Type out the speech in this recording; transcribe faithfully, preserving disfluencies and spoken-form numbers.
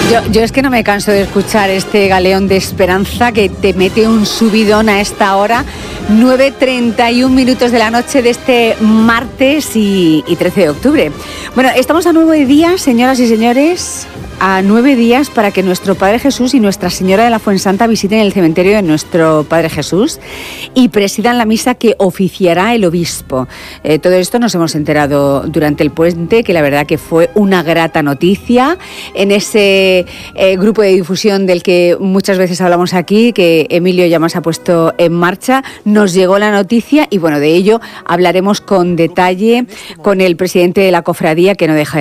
Yo, yo es que no me canso de escuchar este galeón de esperanza que te mete un subidón a esta hora, nueve treinta y un minutos de la noche de este martes y, y trece de octubre. Bueno, estamos a nueve días, señoras y señores, a nueve días para que nuestro Padre Jesús y Nuestra Señora de la Fuensanta visiten el cementerio de nuestro Padre Jesús y presidan la misa que oficiará el obispo. Eh, todo esto nos hemos enterado durante el puente, que la verdad que fue una grata noticia en ese eh, grupo de difusión del que muchas veces hablamos aquí, que Emilio ya más ha puesto en marcha. Nos llegó la noticia y bueno, de ello hablaremos con detalle con el presidente de la cofradía, que no deja